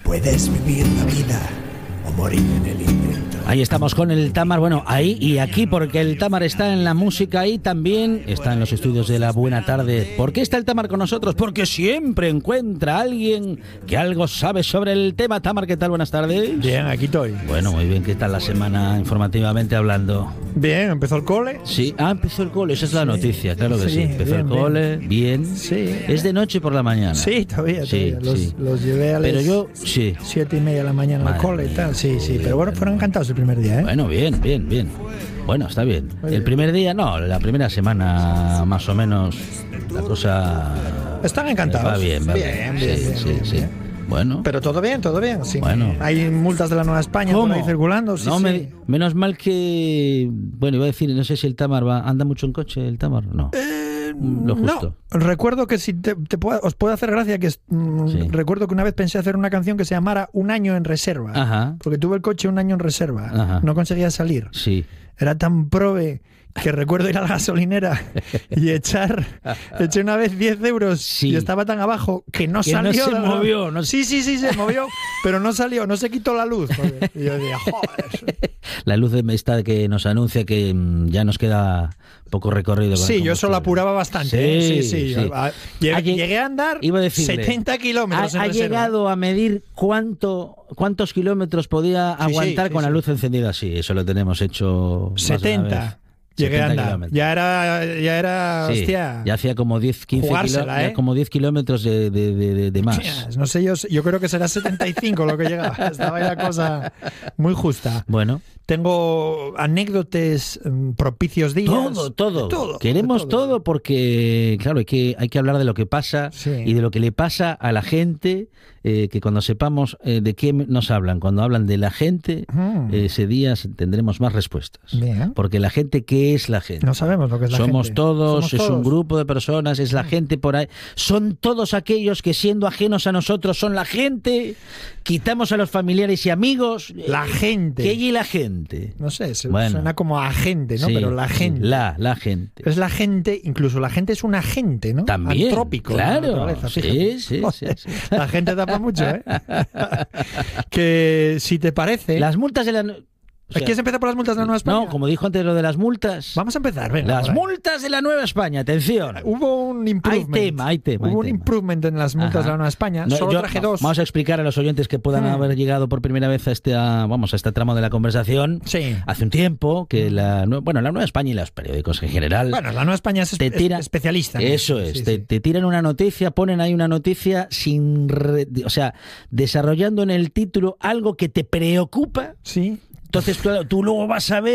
Puedes vivir la vida o morir en el intento. Ahí estamos con el Tamar, bueno, ahí y aquí, porque el Tamar está en la música y también está en los estudios de La Buena Tarde. ¿Por qué está el Tamar con nosotros? Porque siempre encuentra a alguien que algo sabe sobre el tema. Tamar, ¿qué tal? Buenas tardes. Bien, aquí estoy. Bueno, muy bien. ¿Qué tal la semana informativamente hablando? Bien, empezó el cole. Sí, empezó el cole, esa es la noticia, claro que sí. Empezó bien, el cole, bien. Sí. ¿Es de noche por la mañana? Sí, todavía. Sí, sí. Los llevé a las Pero yo, sí. 7:30 de la mañana al cole y tal. Sí. Pero bueno, fueron encantados el primer día, ¿eh? Bueno, bien. Bueno, está bien. El primer día, no, la primera semana más o menos la cosa... Están encantados. Va bien. Sí. Bueno. Pero todo bien, sí. Bueno. Hay multas de la Nueva España por ahí circulando. Sí, no, sí. Menos mal que... Bueno, iba a decir, no sé si el Tamar anda mucho en coche, el Tamar, no. Lo justo. No, recuerdo que si os puede hacer gracia que recuerdo que una vez pensé hacer una canción que se llamara Un año en reserva. Ajá. Porque tuve el coche un año en reserva. Ajá. No conseguía salir. Sí. Era tan prove que recuerdo ir a la gasolinera y eché una vez 10 euros y estaba tan abajo que no salió. No se movió. No... Sí, se movió, pero no salió, no se quitó la luz. Y yo decía, joder. La luz esta que nos anuncia que ya nos queda poco recorrido. Sí, yo eso lo apuraba bastante. Sí. Llegué a andar 70 kilómetros en reserva. ¿Ha llegado a medir cuántos kilómetros podía aguantar con la luz encendida? Sí, eso lo tenemos hecho 70. Llegué a andar. Ya era hostia. Ya hacía como 10, 15 kilómetros, como 10 kilómetros de más. No sé, yo creo que será 75 lo que llegaba. Estaba ya la cosa muy justa. Bueno. Tengo anécdotas, propicios días. Todo. Queremos todo porque, claro, hay que hablar de lo que pasa y de lo que le pasa a la gente, que cuando sepamos de qué nos hablan, cuando hablan de la gente, ese día tendremos más respuestas. Bien. Porque la gente, ¿qué es la gente? No sabemos lo que es la gente. Somos todos, un grupo de personas, es la gente por ahí. Son todos aquellos que siendo ajenos a nosotros son la gente. Quitamos a los familiares y amigos. La gente. ¿Qué y la gente? No sé, suena como agente, ¿no? Sí, pero la gente. La gente. Es la gente, incluso la gente es un agente, ¿no? También. Antrópico. Claro. Sí. La gente tapa mucho, ¿eh? Que si te parece. Las multas de la... ¿Quieres empezar por las multas de la Nueva España? No, como dijo antes lo de las multas. Vamos a empezar, venga. Las multas de la Nueva España, atención. Hubo un improvement. Hay tema. Hubo un improvement en las multas de la Nueva España. Solo traje dos. Vamos a explicar a los oyentes que puedan haber llegado por primera vez a este tramo de la conversación. Sí. Hace un tiempo que la Nueva España y los periódicos en general. Bueno, la Nueva España es especialista, ¿no? Eso es. Te tiran una noticia, ponen ahí una noticia desarrollando en el título algo que te preocupa. Sí. Entonces tú luego vas a ver